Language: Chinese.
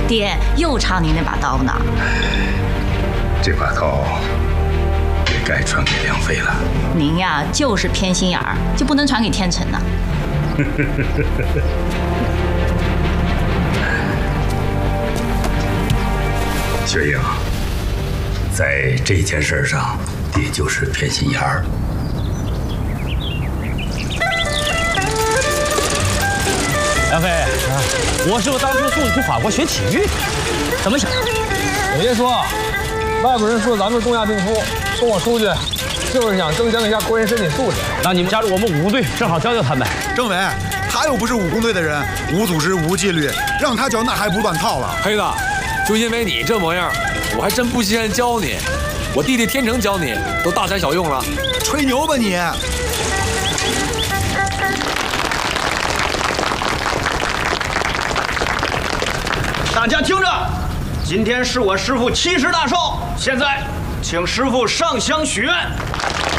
爹又插您那把刀呢。 这把刀也该传给梁妃了。 您呀，就是偏心眼儿，就不能传给天成呢？ 雪英，在这件事上，爹就是偏心眼儿。 梁妃，我师傅当初送你去法国学体育，怎么想？ 我爷说，外国人说咱们东亚病夫，送我出去，就是想增强一下国人身体素质。 那你们加入我们武工队，正好教教他们。 政委，他又不是武工队的人，无组织无纪律，让他教那还不乱套了。 黑子，就因为你这模样，我还真不稀罕教你。我弟弟天成教你，都大材小用了。 吹牛吧你！ 大家听着，今天是我师傅70大寿，现在请师傅上香许愿。